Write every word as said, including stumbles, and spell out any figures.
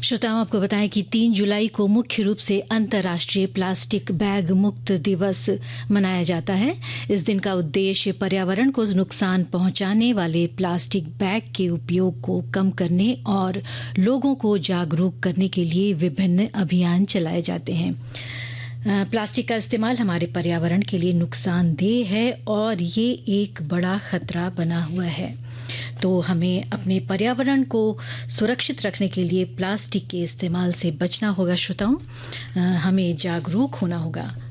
श्रोताओं, आपको बताएं कि तीन जुलाई को मुख्य रूप से अंतर्राष्ट्रीय प्लास्टिक बैग मुक्त दिवस मनाया जाता है। इस दिन का उद्देश्य पर्यावरण को नुकसान पहुंचाने वाले प्लास्टिक बैग के उपयोग को कम करने और लोगों को जागरूक करने के लिए विभिन्न अभियान चलाए जाते हैं। प्लास्टिक का इस्तेमाल हमारे पर्यावरण के लिए नुकसानदेह है और ये एक बड़ा खतरा बना हुआ है। तो हमें अपने पर्यावरण को सुरक्षित रखने के लिए प्लास्टिक के इस्तेमाल से बचना होगा। श्रोताओं, हमें जागरूक होना होगा।